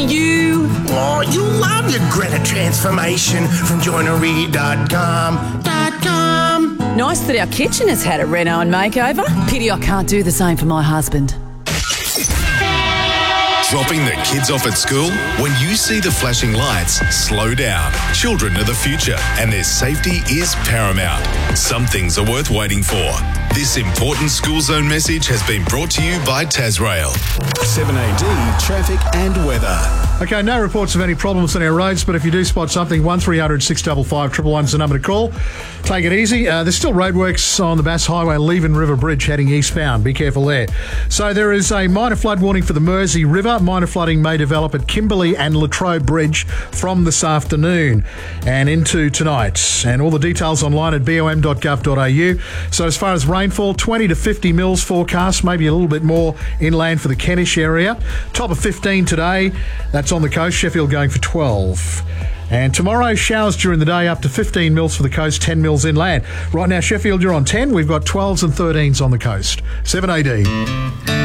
Oh, you love your Greta transformation from joinery.com. Nice that our kitchen has had a reno and makeover. Pity I can't do the same for my husband. Dropping the kids off at school? When you see the flashing lights, slow down. Children are the future and their safety is paramount. Some things are worth waiting for. This important school zone message has been brought to you by Tasrail. 7AD, traffic and weather. Okay, no reports of any problems on our roads, but if you do spot something, 1300 655 111 is the number to call. Take it easy. There's still roadworks on the Bass Highway, Leven River Bridge heading eastbound. Be careful there. So there is a minor flood warning for the Mersey River. Minor flooding may develop at Kimberley and Latrobe Bridge from this afternoon and into tonight. And all the details online at bom.gov.au. So as far as rainfall, 20 to 50 mils forecast, maybe a little bit more inland for the Kentish area. Top of 15 today. That's on the coast. Sheffield going for 12. And tomorrow, showers during the day up to 15 mils for the coast, 10 mils inland. Right now, Sheffield, you're on 10. We've got 12s and 13s on the coast. 7AD.